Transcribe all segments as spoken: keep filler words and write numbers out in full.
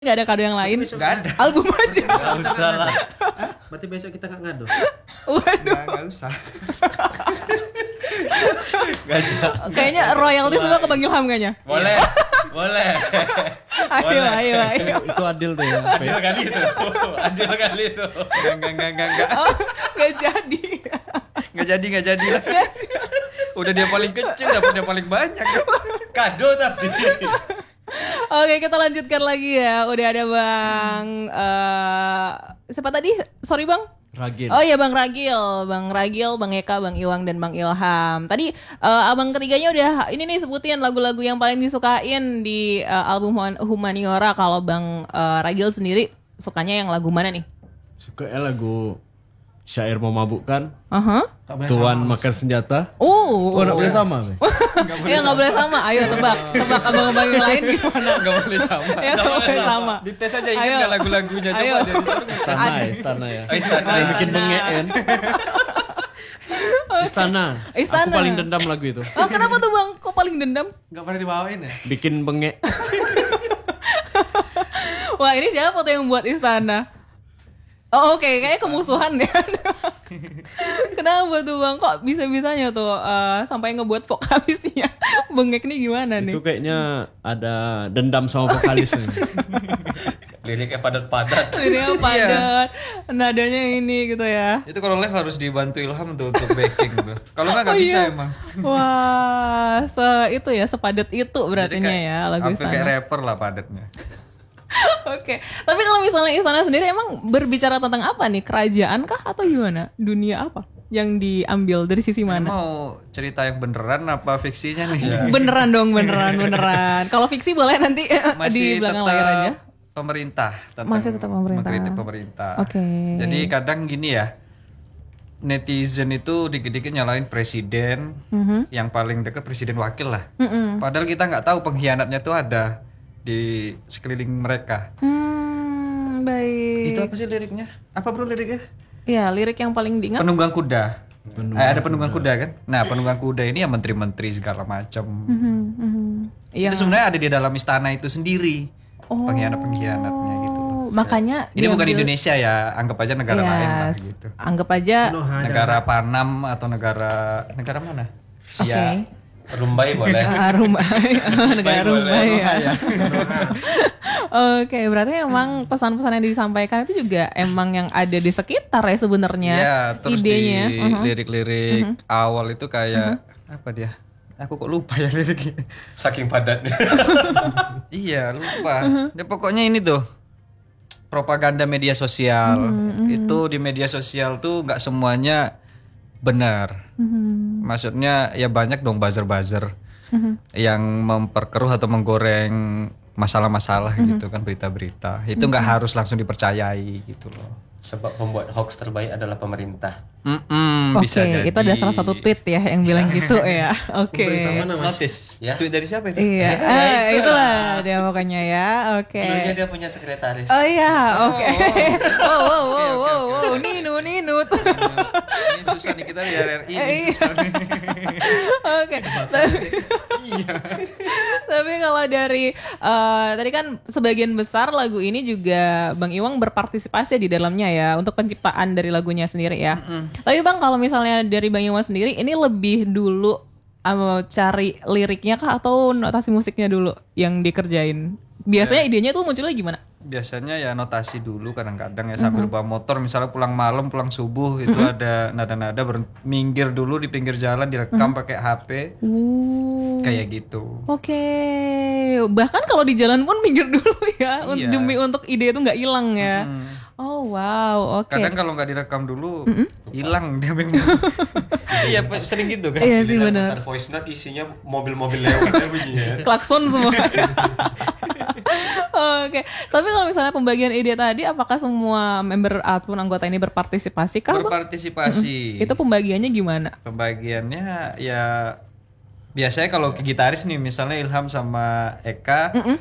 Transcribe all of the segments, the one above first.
Nggak ada kado yang lain? Nggak ada. Album aja. Nggak usah lah. Hah? Berarti besok kita nggak ngadu? Waduh. Nggak, nggak usah. Gajah. Kayaknya royalti semua ke Bang Ilham kayaknya. Boleh. Boleh. Ayo, Boleh. ayo, ayo. Itu adil tuh ya. Adil kali itu. Adil kali itu. Nggak, nggak, nggak, nggak, nggak. Oh, nggak jadi. Nggak jadi, nggak jadi lah. Udah dia paling kecil, dapat dia paling banyak. Kado tapi. Oke, kita lanjutkan lagi ya. Udah ada Bang eh siapa tadi? Sorry Bang. Ragil. Oh iya Bang Ragil, Bang Ragil, Bang Eka, Bang Iwang dan Bang Ilham. Tadi eh, abang ketiganya udah ini nih sebutin lagu-lagu yang paling disukain di eh, album Humaniora. Kalau Bang eh, Ragil sendiri sukanya yang lagu mana nih? Suka ya lagu Syair Memabukkan. Aha. Tuan Makan Senjata. Oh. Kok nggak boleh sama? Be? Ya nggak boleh sama. Ayo tebak, tebak abang-abang yang lain gimana? Nggak boleh sama. Ya nggak boleh sama. Dites aja ingat Ayo. nggak lagu-lagunya. Ayo. Coba dari Istana ya, istana ya. Oh, istana. Yang bikin bengein. Istana. Istana. Aku paling dendam lagu itu. Oh, kenapa tuh Bang? Kok paling dendam? Gak pernah dibawain ya? Bikin bengek. Wah, ini siapa tuh yang buat istana? Oh oke, okay. Kayaknya kemusuhan ya. Kenapa tuh Bang? Kok bisa-bisanya tuh uh, sampai ngebuat vokalisnya bengek nih gimana nih? Itu kayaknya ada dendam sama vokalisnya. Liriknya padat-padat. Liriknya padat, nadanya ini gitu ya. Itu kalau live harus dibantu Ilham tuh untuk backing tuh. Kalau nggak nggak Oh, bisa iya. emang. Wah, se itu ya sepadat itu berartinya ya lagu hampir istana. kayak rapper lah padatnya. Oke, tapi kalau misalnya istana sendiri emang berbicara tentang apa nih? Kerajaan kah atau gimana? Dunia apa yang diambil dari sisi Ini mana? mau cerita yang beneran apa fiksinya nih? Beneran dong, beneran, beneran. Kalau fiksi boleh nanti eh, di Masih belakang tetap layar aja. pemerintah. tentang Masih tetap pemerintah. mengkritik pemerintah. Oke. Jadi kadang gini ya, netizen itu dikit-dikit nyalain presiden, Mhm. yang paling dekat presiden wakil lah. Mm-mm. Padahal kita nggak tahu pengkhianatnya tuh ada di sekeliling mereka. Hmm, baik. Itu apa sih liriknya? Apa bro liriknya? Ya, lirik yang paling diingat. Penunggang kuda. Eh, ada penunggang kuda kan? Nah, penunggang kuda ini ya menteri-menteri segala macam. Mhm, mhm. Iya. Itu sebenarnya ada di dalam istana itu sendiri. Oh. Pengkhianat-pengkhianatnya gitu loh. Makanya Ini bukan diambil- Indonesia ya, anggap aja negara lain lah Yes. gitu. Anggap aja. Negara Panam atau negara negara mana? Oke. Sia. Rumbai boleh. Ah, rumah negara boleh, rumah ya. ya. Oke, berarti emang pesan-pesan yang disampaikan itu juga emang yang ada di sekitar ya sebenarnya. Ya, terus idenya. di Mhm. lirik-lirik awal itu kayak apa dia? Aku kok lupa ya liriknya. Saking padatnya. Iya, lupa. Ya pokoknya ini tuh propaganda media sosial. Itu di media sosial tuh nggak semuanya benar. Mhm. Maksudnya ya banyak dong buzzer-buzzer Mhm. yang memperkeruh atau menggoreng masalah-masalah gitu kan, berita-berita. Itu nggak harus langsung dipercayai gitu loh. Sebab pembuat hoax terbaik adalah pemerintah. Mm-mm, Oke, bisa jadi. itu ada salah satu tweet ya yang bilang gitu ya. Oke. Notice. Ya. Tweet dari siapa itu? Iya, ah, itulah dia pokoknya ya. Oke. Dulunya dia punya sekretaris. Oh iya, oke. Wow, wow, wow, wow, wow, Ninu, Ninu. Ini susah nih kita lihat R I ini Iya. susah nih. Oke. Tapi, tapi kalau dari eh, tadi kan sebagian besar lagu ini juga Bang Iwang berpartisipasi di dalamnya ya untuk penciptaan dari lagunya sendiri ya. Tapi Bang kalau misalnya dari Bang Iwang sendiri ini lebih dulu eh, cari liriknya kah atau notasi musiknya dulu yang dikerjain? Biasanya idenya tuh munculnya gimana? Biasanya ya notasi dulu kadang-kadang ya sambil bawa motor misalnya pulang malam pulang subuh itu ada nada-nada ber- minggir dulu di pinggir jalan direkam pakai H P Uh. kayak gitu. Oke, bahkan kalau di jalan pun minggir dulu ya, un- Iya. demi untuk ide itu nggak hilang ya. Oh wow, oke. Kadang kalau nggak direkam dulu hilang dia memang. Iya Pak, sering gitu kan. Iya sih Giliran benar. putar voice note isinya mobil-mobil lewat ya bunyinya. Klakson semua. Oke, tapi kalau misalnya pembagian ide tadi, apakah semua member ataupun anggota ini berpartisipasi kah? Bang? Berpartisipasi. Itu pembagiannya gimana? Pembagiannya ya biasanya kalau ke gitaris nih misalnya Ilham sama Eka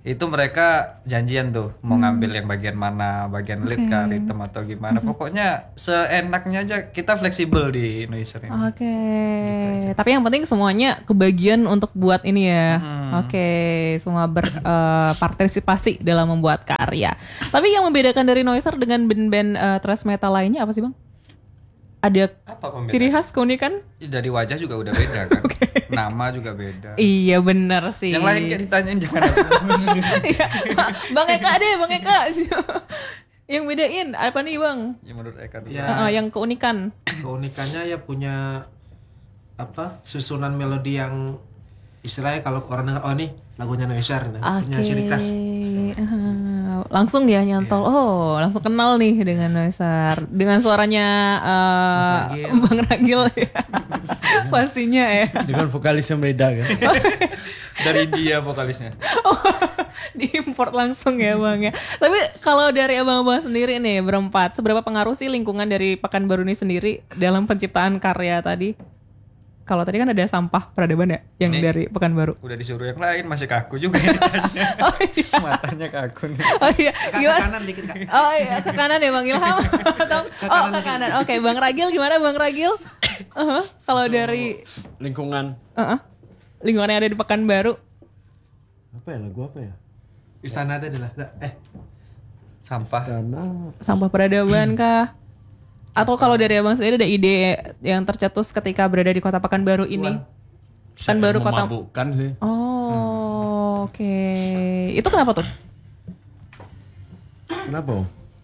itu mereka janjian tuh mau ngambil yang bagian mana, bagian lead kah, rhythm atau gimana. Pokoknya seenaknya aja, kita fleksibel di Noiser ini. Oke. Tapi yang penting semuanya kebagian untuk buat ini ya. Oke, semua berpartisipasi dalam membuat karya. Tapi yang membedakan dari Noiser dengan band-band uh, thrash metal lainnya apa sih, Bang? Ada Apa pembedaan? ciri khas keunikan? Dari wajah juga udah beda kan. Nama juga beda. Iya benar sih. Yang lain kayak ditanyain jangan. Iya. Bang Eka deh, Bang Eka. Yang bedain apa nih, Bang? Ya menurut Eka dulu. Ya. Uh, yang keunikan. Keunikannya ya punya apa susunan melodi yang istilahnya kalau orang dengar oh nih lagunya Noiser, nah, punya ciri khas. Uh, langsung ya nyantol. Oh, langsung kenal nih dengan Noiser. Dengan suaranya uh, Ragil. Bang Ragil ya. Pastinya ya. Dengan vokalis yang beda kan. Dari dia vokalisnya. Oh, diimport langsung ya Bang ya. Tapi kalau dari abang-abang sendiri nih berempat, seberapa pengaruh sih lingkungan dari Pekanbaru ini sendiri dalam penciptaan karya tadi? Kalau tadi kan ada Sampah Peradaban ya, yang Nih. dari Pekanbaru. Udah disuruh yang lain masih kaku juga ya ditanya. Oh iya. Matanya kaku nih. Oh iya. Kak, ke Gimana? kanan dikit Kak. Oh iya, ke kanan ya Bang Ilham. Atau oh ke kanan. Oke, Bang Ragil gimana Bang Ragil? Uh-huh. Kalau dari Lingkungan. uh-uh. lingkungan yang ada di Pekanbaru. Apa ya lagu apa ya? Istana tadi lah. Eh, Sampah. Karena Sampah Peradaban kah? Atau kalau dari Abang sendiri ada ide yang tercetus ketika berada di Kota Pekanbaru ini? Pekanbaru kota. memabukkan sih. Oh, oke. Itu kenapa tuh? Kenapa? Om?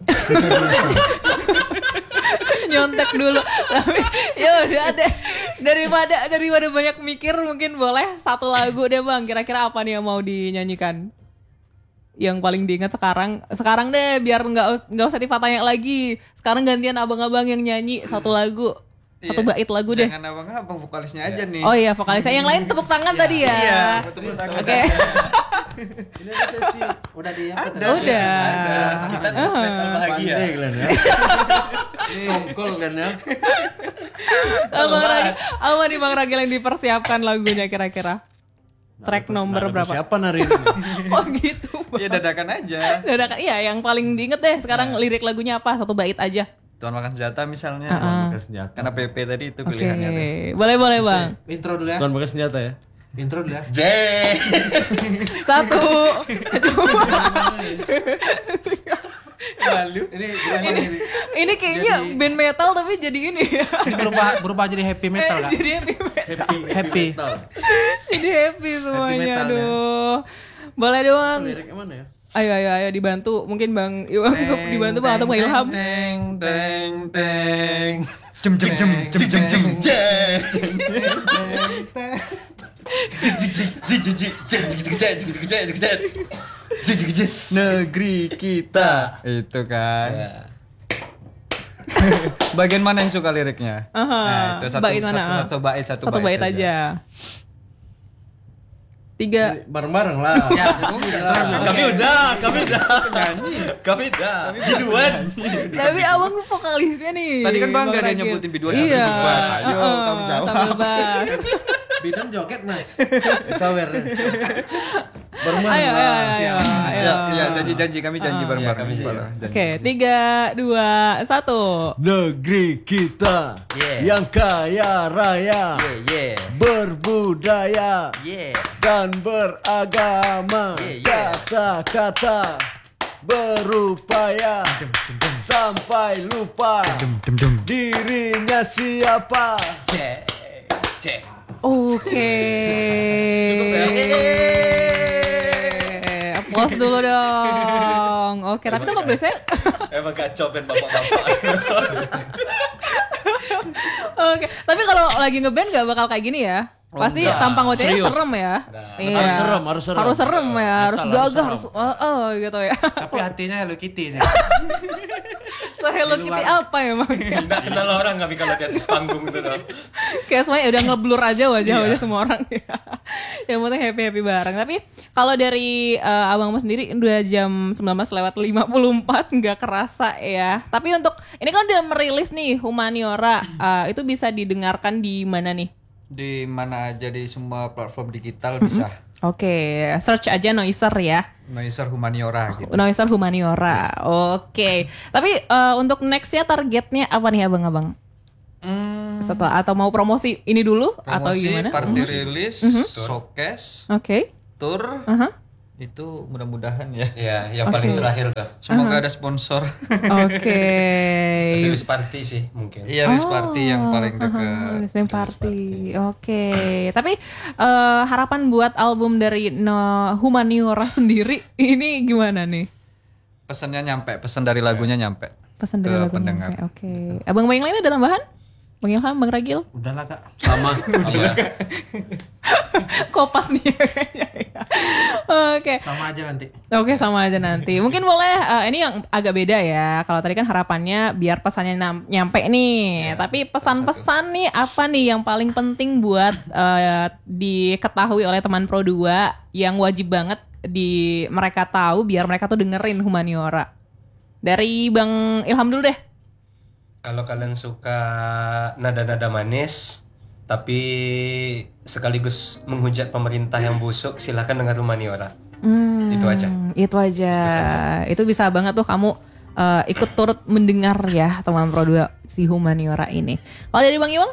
Nyontek dulu. Tapi ya udah deh. Daripada daripada banyak mikir mungkin boleh satu lagu deh Bang. Kira-kira apa nih yang mau dinyanyikan? Yang paling diingat sekarang sekarang deh biar nggak nggak usah Tifa tanya lagi. Sekarang gantian abang-abang yang nyanyi satu lagu. Satu Iya. bait lagu deh. Jangan abang-abang vokalisnya aja nih. Oh iya vokalisnya. Yang lain tepuk tangan tadi ya. Iya, betul tangan. Oke. ini ada sesi udah di apa? Udah. Kita terus metal bahagia. Pandai kalian ya. Skongkol kan ya. Abang Ragil, apa nih Bang Ragil yang dipersiapkan lagunya kira-kira? Track nomor Nggak ada berapa? persiapan hari ini. Oh gitu Bang. Ya dadakan aja. Dadakan, iya yang paling diinget deh sekarang lirik lagunya apa? Satu bait aja. Tuan makan senjata misalnya. Ah. Pakai senjata. Karena P P tadi itu Oke, pilihannya tuh. boleh boleh Bang. Intro dulu ya. Tuan pakai senjata ya. Intro dulu ya. J. Satu. Malu. Ini berubah ini, Ini kayaknya band metal tapi jadi ini ya. ini berubah berubah jadi happy metal Kak. Jadi happy metal. Happy. Happy. metal. Jadi happy semuanya. metal, ya. Aduh. Boleh doang. Liriknya mana ya? Ayo ayo ayo dibantu. Mungkin Bang Iwan dibantu Bang atau Bang Ilham. Teng teng teng. Jem jem jem jem jem jem. Negeri kita. Itu kan. Bagian mana yang suka liriknya? Aha. Nah, itu satu Bait mana? satu, satu bait satu, Satu bait aja. Tiga. Bareng-bareng lah. Ya, Kami udah, kami udah. Kami udah. Biduan. Tapi abang vokalisnya nih. Tadi kan bangga Bang dia Ragil. nyebutin biduan sambil Iya. dibahas. Ayo, Heeh, tanggung jawab. sambil bahas. Bidang joget Mas. Sawer. Bareng-bareng Ayo, ayo, lah. ayo, ayo. Iya, iya janji-janji kami janji Iya, bareng-bareng. kami janji. Janji. Oke, tiga, dua, satu. Negeri kita Yeah. yang kaya raya, Yeah, berbudaya yeah. dan beragama, Yeah, yeah. kata-kata berupaya sampai lupa dirinya siapa. Cek, cek. Oke. Cukup ya? Applause dulu dong. Oke, tapi tuh biasanya Emang kacau band bapak-bapak. Oke, tapi kalau lagi ngeband gak bakal kayak gini ya? Pasti enggak. tampang wajahnya Serius. serem ya. Iya. Harus serem, harus serem. Harus serem ya, harus Metal, gagah, harus harus oh, oh, gitu ya. Tapi hatinya Hello Kitty sih. So Hello Kitty apa emang? Nggak kenal orang kami kalau di atas panggung itu dong. Kayak semuanya udah ngeblur aja wajah-wajah semua orang. Yang penting happy-happy bareng. Tapi kalau dari uh, Abang Mas sendiri udah jam sembilan belas lewat lima puluh empat nggak kerasa ya. Tapi untuk ini kan udah merilis nih Humaniora, uh, itu bisa didengarkan di mana nih? Di mana aja di semua platform digital bisa. Oke, search aja Noiser ya. Noiser Humaniora gitu. Noiser Humaniora. Oke. Tapi uh, untuk nextnya targetnya apa nih abang-abang? Hmm, Setelah atau mau promosi ini dulu atau promosi, gimana? party Mhm. release, showcase, Oke. tour. Aha. Itu mudah-mudahan ya. Ya, yang paling terakhir dah. Semoga ada sponsor. Oke. Release party sih mungkin. Iya, release party yang paling dekat. Aha, listening party. Oke. Tapi eh, harapan buat album dari No Humaniora sendiri ini gimana nih? Pesannya nyampe, pesan dari lagunya nyampe. Pesan dari Ke lagunya. pendengar. Oke. Abang Bang yang lain ada tambahan? Bang Ilham, Bang Ragil? Udahlah kak. Sama. Iya. Kopas nih ya kayaknya ya. Oke. Sama aja nanti. Oke, sama aja nanti. Mungkin boleh eh, ini yang agak beda ya. Kalau tadi kan harapannya biar pesannya nam- nyampe nih. Tapi pesan-pesan nih apa nih yang paling penting buat eh, diketahui oleh teman Pro dua yang wajib banget di mereka tahu biar mereka tuh dengerin Humaniora. Dari Bang Ilham dulu deh. Kalau kalian suka nada-nada manis tapi sekaligus menghujat pemerintah yang busuk, silahkan dengar Humaniora. Hmm, Itu aja. Itu aja. Itu bisa banget tuh kamu eh, ikut turut mendengar ya teman Pro dua si Humaniora ini. Kalau dari Bang Iwang?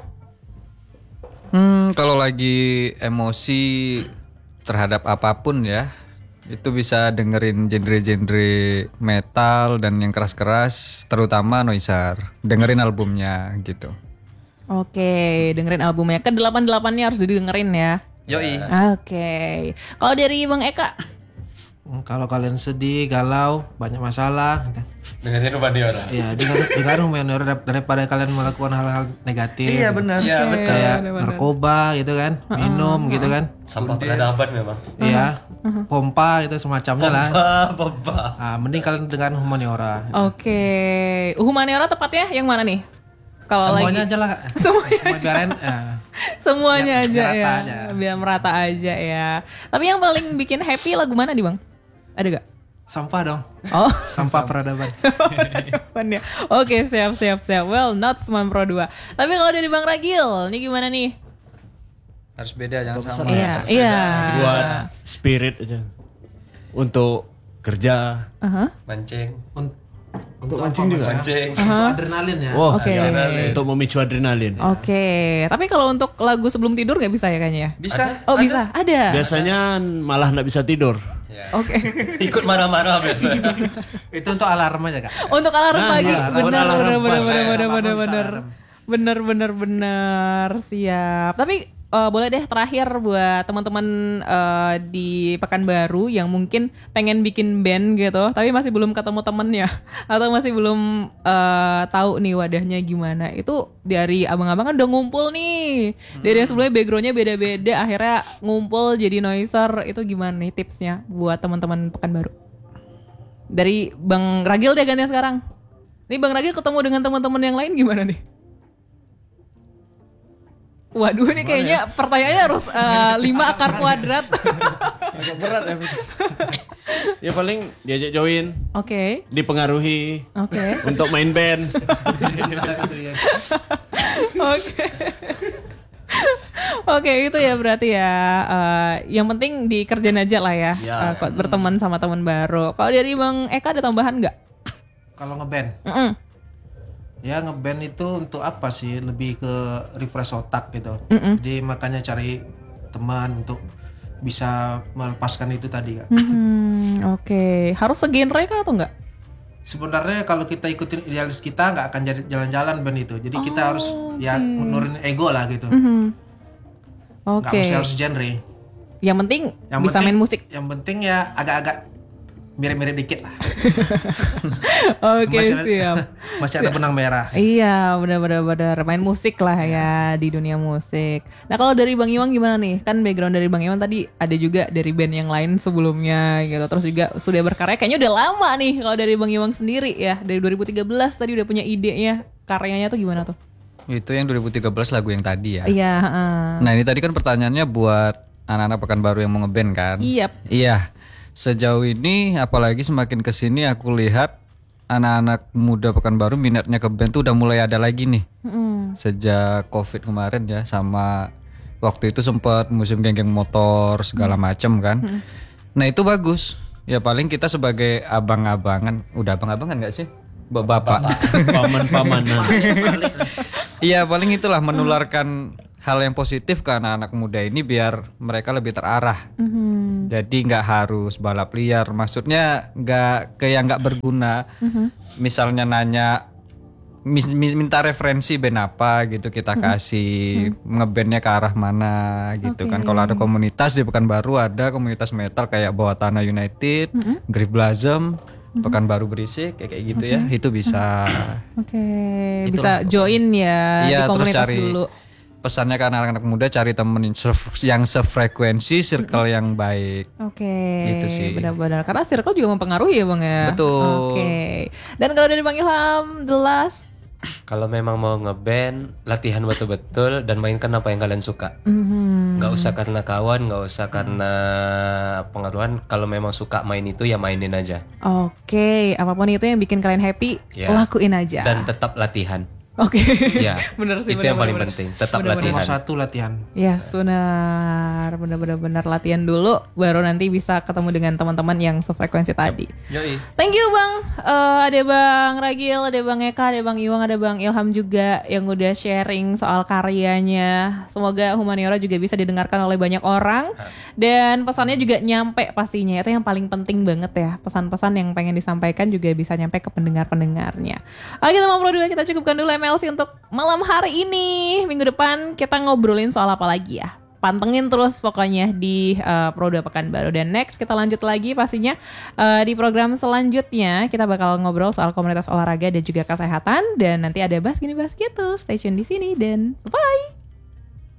Hmm, kalau lagi emosi terhadap apapun ya, itu bisa dengerin genre-genre metal dan yang keras-keras, terutama Noiser. Dengerin albumnya gitu. Oke, dengerin albumnya. Ke delapan delapannya harus didengerin ya. Yoi. Oke. Kalau dari Bang Eka? Hmm, Kalau kalian sedih, galau, banyak masalah, gitu. Dengerin Humaniora. Ya, dengar dengar Humaniora dar- daripada kalian melakukan hal-hal negatif. Iya benar. Iya, betul. Kayak narkoba gitu kan, minum gitu kan. Sampah peradaban memang. Iya, pompa itu semacamnya lah. Bah, bah, bah. Ah, mending kalian dengar Humaniora. Oke. Humaniora tepatnya yang mana nih? Kalau Semuanya lagi aja lah. Kak. Semuanya Semua biarin. ah. semuanya Biar- aja biar ya. rata aja. Biar merata aja ya. Tapi yang paling bikin happy lagu mana nih, Bang? Ada gak? Sampah dong. Oh. Sampah peradaban. Peradaban ya. Oke, siap siap siap. Well, not Seman Pro dua. Tapi kalau dari Bang Ragil, ini gimana nih? Harus beda, jangan sama. Iya, iya. Buat spirit aja. Untuk kerja. Aha. Mancing. Un- Untuk apa, mancing juga. Mancing. Untuk adrenalin ya. Wah, Oke. untuk memicu adrenalin. Oke. Tapi kalau untuk lagu sebelum tidur nggak bisa ya kayaknya ya? Bisa. Oh, bisa. Ada. Biasanya malah nggak bisa tidur. Ya. Oke. Ikut marah-marah biasa. Itu untuk alarm aja kak. Untuk alarm Nah, pagi. iya, Benar, alarm benar, benar, pas. benar, Saya benar, apapun benar, bisa benar. alarm. Benar, benar, benar. Siap. Tapi eh, boleh deh terakhir buat teman-teman eh, di Pekanbaru yang mungkin pengen bikin band gitu, tapi masih belum ketemu temennya atau masih belum eh, tahu nih wadahnya gimana. Itu dari abang-abang kan udah ngumpul nih. Dari yang sebelumnya backgroundnya beda-beda, akhirnya ngumpul jadi Noiser. Itu gimana nih tipsnya buat teman-teman Pekanbaru? Dari Bang Ragil deh gantian sekarang. Nih Bang Ragil ketemu dengan teman-teman yang lain gimana nih? Waduh, ini kayaknya pertanyaannya harus eh, lima akar kuadrat. Agak berat ya. Ya paling diajak join, Oke, dipengaruhi oke, untuk main band. oke. Oke, itu ya berarti ya. eh, yang penting dikerjain aja lah ya. Ya. eh, kok berteman sama teman baru. Kalau dari Bang Eka ada tambahan nggak? Kalau ngeband, Mm-mm. ya ngeband itu untuk apa sih? Lebih ke refresh otak gitu. Mm-mm. Jadi makanya cari teman untuk bisa melepaskan itu tadi kak. Hmm, oke. Harus segenre kah atau enggak? Sebenarnya kalau kita ikutin idealis kita nggak akan jadi jalan-jalan band itu. Jadi kita harus ya nurunin ego lah gitu. Mhm. Nggak Oke. mesti harus genre. Yang penting Yang bisa penting- main musik. Yang penting ya agak-agak mirip-mirip dikit lah. Oke, masih, ada- siap. masih ada benang merah. Iya, benar-benar benar main musik lah ya di dunia musik. Nah, kalau dari Bang Iwan gimana nih? Kan background dari Bang Iwan tadi ada juga dari band yang lain sebelumnya gitu. Terus juga sudah berkarya kayaknya udah lama nih kalau dari Bang Iwan sendiri ya. Dari dua ribu tiga belas tadi udah punya idenya. Karyanya tuh gimana tuh? Itu yang dua ribu tiga belas lagu yang tadi ya. Iya, heeh. Nah ini tadi kan pertanyaannya buat anak-anak Pekanbaru yang mau ngeband kan? Iya. Iya. Sejauh ini apalagi semakin kesini aku lihat anak-anak muda Pekanbaru minatnya ke band tuh udah mulai ada lagi nih. Mm-mm. Sejak Covid kemarin ya sama Waktu itu sempat musim geng-geng motor segala macem kan. Nah itu bagus. Ya paling kita sebagai abang-abangan, udah abang-abangan nggak sih? Bapak. Paman-pamanan. Iya paling itulah menularkan hal yang positif ke anak-anak muda ini biar mereka lebih terarah. Jadi nggak harus balap liar. Maksudnya nggak ke yang nggak berguna. Misalnya nanya mis- mis- minta referensi band apa gitu kita kasih, ngebandnya ke arah mana gitu kan. Kalau ada komunitas di Pekanbaru ada komunitas metal kayak Bawah Tanah United, Grip Blossom, Pekanbaru Berisik kayak kayak gitu ya. Itu bisa. Oke, bisa join ya Iya, di terus komunitas cari dulu. pesannya ke anak-anak muda cari temen yang se- yang sefrekuensi, circle yang baik. Oke, Gitu sih. benar-benar karena circle juga mempengaruhi ya bang ya. Betul. Oke, dan kalau dari Bang Ilham, the last. Kalau memang mau ngeband, latihan betul-betul dan mainkan apa yang kalian suka. Mhm. Nggak usah karena kawan, nggak usah karena pengaruhan. Kalau memang suka main itu ya mainin aja. Oke, apapun itu yang bikin kalian happy, Ya. lakuin aja. Dan tetap latihan. Oke, Ya, bener sih. itu bener, yang paling bener, penting. Tetap Bener, bener. latihan. Nomor satu latihan. Yes, benar, benar-benar benar latihan dulu, baru nanti bisa ketemu dengan teman-teman yang sefrekuensi tadi. Yoi. Thank you bang, Eh, ada bang Ragil, ada bang Eka, ada bang Iwang, ada bang Ilham juga yang udah sharing soal karyanya. Semoga Humaniora juga bisa didengarkan oleh banyak orang dan pesannya juga nyampe pastinya. Itu yang paling penting banget ya, pesan-pesan yang pengen disampaikan juga bisa nyampe ke pendengar-pendengarnya. Oke teman Pro dua, kita cukupkan dulu M L C untuk malam hari ini. Minggu depan kita ngobrolin soal apa lagi ya. Pantengin terus pokoknya di uh, Pro dua Pekanbaru. Dan next kita lanjut lagi pastinya uh, di program selanjutnya. Kita bakal ngobrol soal komunitas olahraga dan juga kesehatan. Dan nanti ada bahas gini bahas gitu. Stay tune di sini dan bye.